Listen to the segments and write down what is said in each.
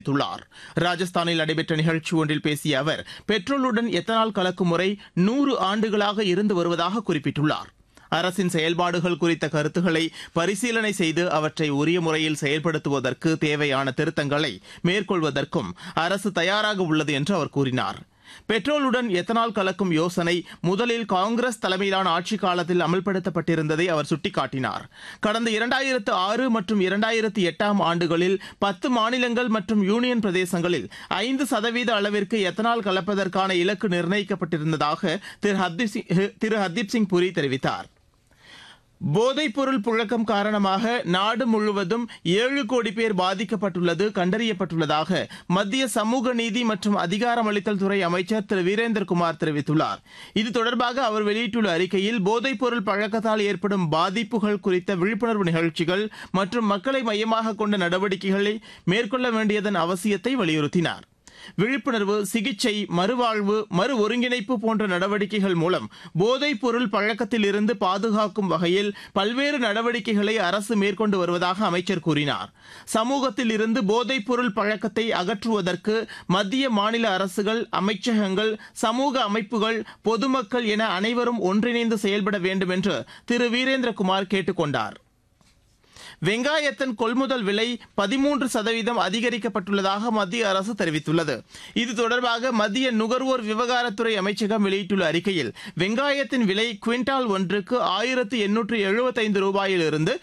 தெரிவித்துள்ளார். ராஜஸ்தானில் நடைபெற்ற நிகழ்ச்சி ஒன்றில் பேசிய அவர், பெட்ரோலுடன் எத்தனால் கலக்கும் முறை 100 ஆண்டுகளாக இருந்து வருவதாக குறிப்பிட்டுள்ளார். அரசின் செயல்பாடுகள் குறித்த கருத்துக்களை பரிசீலனை செய்து அவற்றை உரிய முறையில் செயல்படுத்துவதற்கு தேவையான திருத்தங்களை மேற்கொள்வதற்கும் அரசு தயாராக உள்ளது என்று அவர் கூறினார். பெட்ரோலுடன் எத்தனால் கலக்கும் யோசனை முதலில் காங்கிரஸ் தலைமையிலான ஆட்சிக் காலத்தில் அமல்படுத்தப்பட்டிருந்ததை அவர் சுட்டிக்காட்டினார். கடந்த 2006 மற்றும் 2008 ஆண்டுகளில் 10 மாநிலங்கள் மற்றும் யூனியன் பிரதேசங்களில் 5% அளவிற்கு எத்தனால் கலப்பதற்கான இலக்கு நிர்ணயிக்கப்பட்டிருந்ததாக திரு ஹர்தீப் சிங் புரி தெரிவித்தார். போதைப்பொருள் புழக்கம் காரணமாக நாடு முழுவதும் 7 கோடி பேர் பாதிக்கப்பட்டுள்ளது கண்டறியப்பட்டுள்ளதாக மத்திய சமூக நீதி மற்றும் அதிகாரமளித்தல் துறை அமைச்சர் திரு வீரேந்திரகுமார் தெரிவித்துள்ளார். இது தொடர்பாக அவர் வெளியிட்டுள்ள அறிக்கையில், போதைப்பொருள் பழக்கத்தால் ஏற்படும் பாதிப்புகள் குறித்த விழிப்புணர்வு நிகழ்ச்சிகள் மற்றும் மக்களை மையமாக கொண்ட நடவடிக்கைகளை மேற்கொள்ள வேண்டியதன் அவசியத்தை வலியுறுத்தினார். விழிப்புணர்வு, சிகிச்சை, மறுவாழ்வு, மறு ஒருங்கிணைப்பு போன்ற நடவடிக்கைகள் மூலம் போதைப் பொருள் பழக்கத்தில் இருந்து பாதுகாக்கும் வகையில் பல்வேறு நடவடிக்கைகளை அரசு மேற்கொண்டு வருவதாக அமைச்சர் கூறினார். சமூகத்தில் இருந்து போதைப் பொருள் பழக்கத்தை அகற்றுவதற்கு மத்திய, மாநில அரசுகள், அமைச்சகங்கள், சமூக அமைப்புகள், பொதுமக்கள் என அனைவரும் ஒன்றிணைந்து செயல்பட வேண்டும் என்று திரு வீரேந்திரகுமார் கேட்டுக் கொண்டார். வெங்காயத்தின் கொள்முதல் விலை 13% அதிகரிக்கப்பட்டுள்ளதாக மத்திய அரசு தெரிவித்துள்ளது. இது தொடர்பாக மத்திய நுகர்வோர் விவகாரத்துறை அமைச்சகம் வெளியிட்டுள்ள அறிக்கையில், வெங்காயத்தின் விலை குவிண்டால் ஒன்றுக்கு 1875 ரூபாயிலிருந்து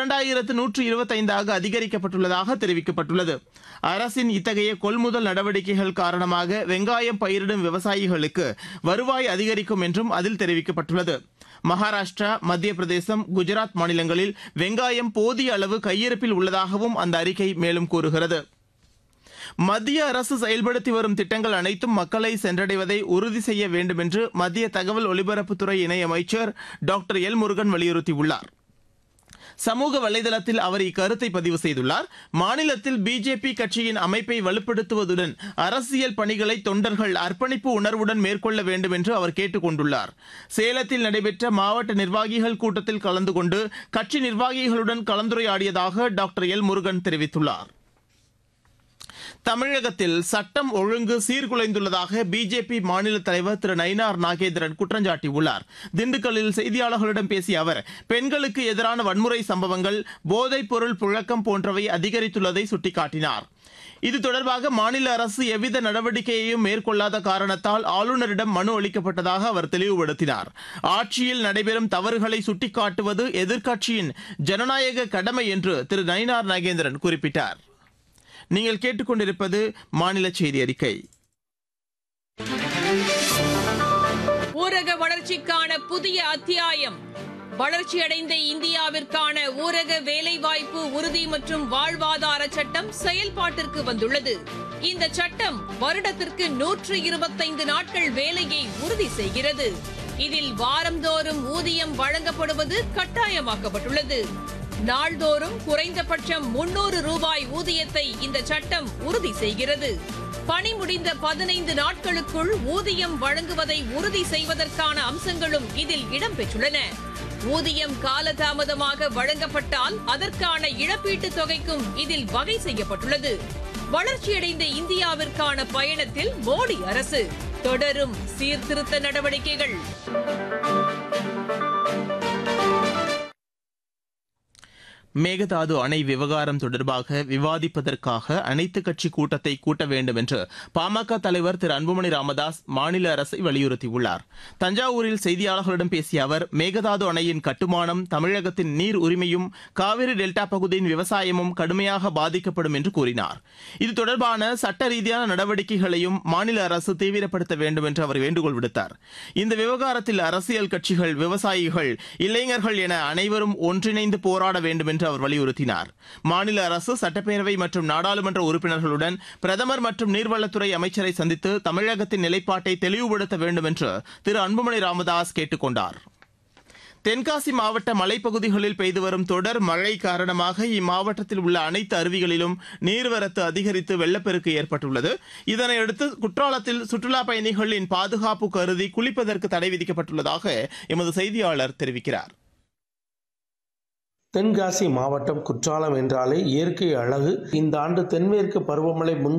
2125 அதிகரிக்கப்பட்டுள்ளதாக தெரிவிக்கப்பட்டுள்ளது. அரசின் இத்தகைய கொள்முதல் நடவடிக்கைகள் காரணமாக வெங்காயம் பயிரிடும் விவசாயிகளுக்கு வருவாய் அதிகரிக்கும் என்றும் அதில் தெரிவிக்கப்பட்டுள்ளது. மகாராஷ்டிரா, மத்திய பிரதேசம், குஜராத் மாநிலங்களில் வெங்காயம் போதிய அளவு கையிருப்பில் உள்ளதாகவும் அந்த அறிக்கை மேலும் கூறுகிறது. மத்திய அரசு செயல்படுத்தி வரும் திட்டங்கள் அனைத்தும் மக்களை சென்றடைவதை உறுதி செய்ய வேண்டும் என்று மத்திய தகவல் ஒலிபரப்புத்துறை இணையமைச்சர் டாக்டர் எல் முருகன் வலியுறுத்தியுள்ளார். சமூக வலைதளத்தில் அவர் இக்கருத்தை பதிவு செய்துள்ளார். மாநிலத்தில் பிஜேபி கட்சியின் அமைப்பை வலுப்படுத்துவதுடன் அரசியல் பணிகளை தொண்டர்கள் அர்ப்பணிப்பு உணர்வுடன் மேற்கொள்ள வேண்டும் என்று அவர் கேட்டுக் கொண்டுள்ளார். சேலத்தில் நடைபெற்ற மாவட்ட நிர்வாகிகள் கூட்டத்தில் கலந்து கொண்டு கட்சி நிர்வாகிகளுடன் கலந்துரையாடியதாக டாக்டர் எல் முருகன் தெரிவித்துள்ளார். தமிழகத்தில் சட்டம் ஒழுங்கு சீர்குலைந்துள்ளதாக பிஜேபி மாநில தலைவர் திரு நயினார் நாகேந்திரன் குற்றஞ்சாட்டியுள்ளார். திண்டுக்கல்லில் செய்தியாளர்களிடம் பேசிய அவர், பெண்களுக்கு எதிரான வன்முறை சம்பவங்கள், போதைப் பொருள் புழக்கம் போன்றவை அதிகரித்துள்ளதை சுட்டிக்காட்டினார். இது தொடர்பாக மாநில அரசு எவ்வித நடவடிக்கையையும் மேற்கொள்ளாத காரணத்தால் ஆளுநரிடம் மனு அளிக்கப்பட்டதாக அவர் தெளிவுபடுத்தினார். ஆட்சியில் நடைபெறும் தவறுகளை சுட்டிக்காட்டுவது எதிர்க்கட்சியின் ஜனநாயக கடமை என்று திரு நயினார் நாகேந்திரன் குறிப்பிட்டார். நீங்கள் கேட்டுக்கொண்டிருப்பது மாநில செய்தி அறிக்கை. ஊரக வளர்ச்சிக்கான புதிய அத்தியாயம். வளர்ச்சியடைந்த இந்தியாவிற்கான ஊரக வேலைவாய்ப்பு உறுதி மற்றும் வாழ்வாதார சட்டம் செயல்பாட்டிற்கு வந்துள்ளது. இந்த சட்டம் வருடத்திற்கு 125 நாட்கள் வேலையை உறுதி செய்கிறது. இதில் வாரந்தோறும் ஊதியம் வழங்கப்படுவது கட்டாயமாக்கப்பட்டுள்ளது. நாள்தோறும் குறைந்தபட்சம் 300 ரூபாய் ஊதியத்தை இந்த சட்டம் உறுதி செய்கிறது. பணி முடிந்த 15 நாட்களுக்குள் ஊதியம் வழங்குவதை உறுதி செய்வதற்கான அம்சங்களும் இதில் இடம்பெற்றுள்ளன. ஊதியம் காலதாமதமாக வழங்கப்பட்டால் அதற்கான இழப்பீட்டுத் தொகைக்கும் இதில் வகை செய்யப்பட்டுள்ளது. வளர்ச்சியடைந்த இந்தியாவிற்கான பயணத்தில் மோடி அரசு தொடரும் சீர்திருத்த நடவடிக்கைகள். மேகதாது அணை விவகாரம் தொடர்பாக விவாதிப்பதற்காக அனைத்துக் கட்சி கூட்டத்தை கூட்ட வேண்டும் என்று பாமக தலைவர் திரு அன்புமணி ராமதாஸ் மாநில அரசை வலியுறுத்தியுள்ளார். தஞ்சாவூரில் செய்தியாளர்களிடம் பேசிய அவர், மேகதாது அணையின் கட்டுமானம் தமிழகத்தின் நீர் உரிமையும் காவிரி டெல்டா பகுதியின் விவசாயமும் கடுமையாக பாதிக்கப்படும் என்று கூறினார். இது தொடர்பான சட்ட ரீதியான நடவடிக்கைகளையும் மாநில அரசு தீவிரப்படுத்த வேண்டும் என்று அவர் வேண்டுகோள் விடுத்தார். இந்த விவகாரத்தில் அரசியல் கட்சிகள், விவசாயிகள், இளைஞர்கள் என அனைவரும் ஒன்றிணைந்து போராட வேண்டும் என்று அவர் வலியுறுத்தினார். மாநில அரசு சட்டப்பேரவை மற்றும் நாடாளுமன்ற உறுப்பினர்களுடன் பிரதமர் மற்றும் நீர்வளத்துறை அமைச்சரை சந்தித்து தமிழகத்தின் நிலைப்பாட்டை தெளிவுபடுத்த வேண்டும் என்று திரு அன்புமணி ராமதாஸ் கேட்டுக் கொண்டார். தென்காசி மாவட்ட மலைப்பகுதிகளில் பெய்து வரும் தொடர் மழை காரணமாக இம்மாவட்டத்தில் உள்ள அனைத்து அருவிகளிலும் நீர்வரத்து அதிகரித்து வெள்ளப்பெருக்கு ஏற்பட்டுள்ளது. இதனையடுத்து குற்றாலத்தில் சுற்றுலாப் பயணிகளின் பாதுகாப்பு கருதி குளிப்பதற்கு தடை விதிக்கப்பட்டுள்ளதாக எமது செய்தியாளர் தெரிவிக்கிறார். தென்காசி மாவட்டம் குற்றாலம் என்றாலே இயற்கை அழகு. இந்த ஆண்டு தென்மேற்கு பருவமழை